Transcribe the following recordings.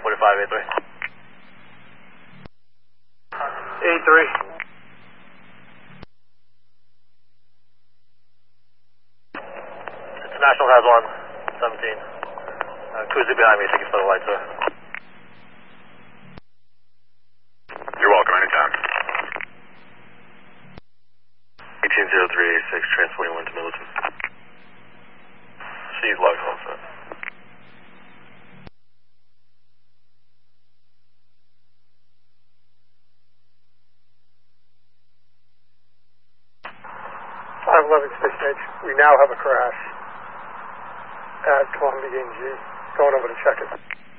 4583. 83. International has one, 17. Kuzi behind me, taking photo light, sir. You're welcome, anytime. 180386, transporting 1 to Milton. She's logged home, sir. Station H. We now have a crash at Columbia NG. Going over to check it.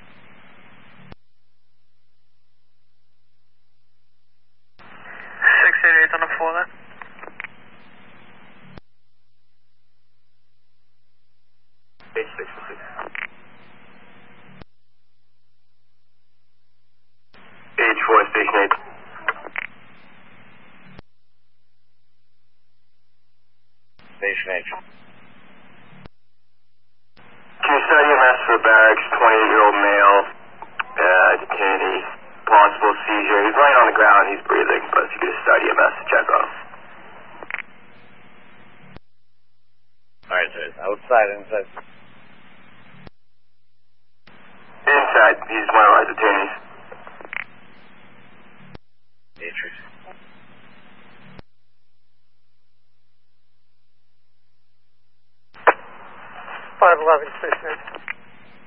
688 on the 4 then. H66. H4, Station 8. Station H. Can you study a mess for barracks, 28-year-old male, detainee, possible seizure. He's laying on the ground, he's breathing, but if you could just study a mess to check on him. Alright, sir. Outside, inside. Inside, he's one of our detainees. Matrix. 511 Station 8.